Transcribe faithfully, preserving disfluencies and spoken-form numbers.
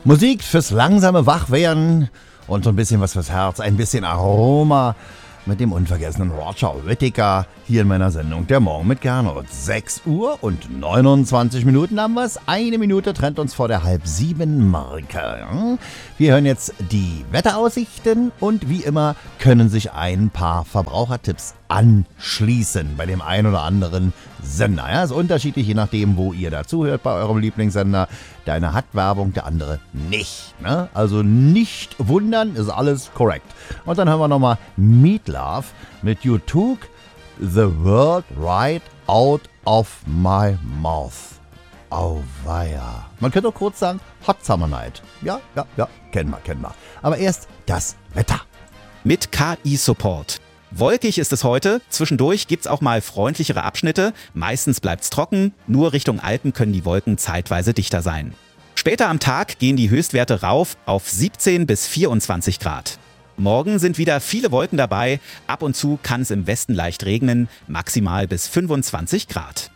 Musik fürs langsame Wachwerden und so ein bisschen was fürs Herz, ein bisschen Aroma mit dem unvergessenen Roger Whittaker hier in meiner Sendung Der Morgen mit Gernot. sechs Uhr und neunundzwanzig Minuten haben wir es. Eine Minute trennt uns vor der halb sieben Marke. Wir hören jetzt die Wetteraussichten und wie immer können sich ein paar Verbrauchertipps anschließen bei dem einen oder anderen Sender. Ja, ist unterschiedlich, je nachdem, wo ihr dazuhört bei eurem Lieblingssender. Der eine hat Werbung, der andere nicht. Ne? Also nicht wundern, ist alles korrekt. Und dann hören wir nochmal Meat Love mit You Took the World Right Out of My Mouth. Auweia. Man könnte auch kurz sagen, Hot Summer Night. Ja, ja, ja, kennen wir, kennen wir. Aber erst das Wetter. Mit K I-Support. Wolkig ist es heute, zwischendurch gibt's auch mal freundlichere Abschnitte, meistens bleibt's trocken, nur Richtung Alpen können die Wolken zeitweise dichter sein. Später am Tag gehen die Höchstwerte rauf auf siebzehn bis vierundzwanzig Grad. Morgen sind wieder viele Wolken dabei, ab und zu kann es im Westen leicht regnen, maximal bis fünfundzwanzig Grad.